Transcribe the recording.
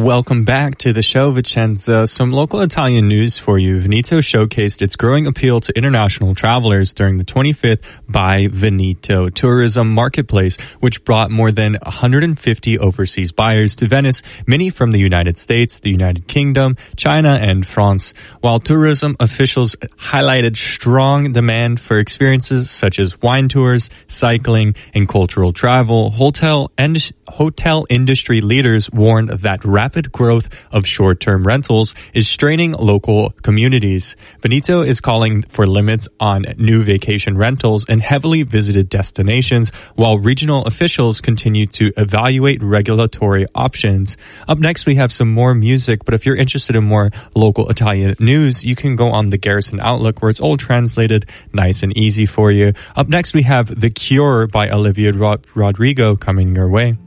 Welcome back to the show, Vicenza. Some local Italian news for you. Veneto showcased its growing appeal to international travelers during the 25th By Veneto tourism marketplace, which brought more than 150 overseas buyers to Venice, many from the United States, the United Kingdom, China, and France. While tourism officials highlighted strong demand for experiences such as wine tours, cycling, and cultural travel, hotel industry leaders warned that rapid growth of short-term rentals is straining local communities. Veneto is calling for limits on new vacation rentals in heavily visited destinations, while regional officials continue to evaluate regulatory options. Up next, we have some more music, but if you're interested in more local Italian news, you can go on the Garrison Outlook, where it's all translated nice and easy for you. Up next, we have The Cure by Olivia Rodrigo coming your way.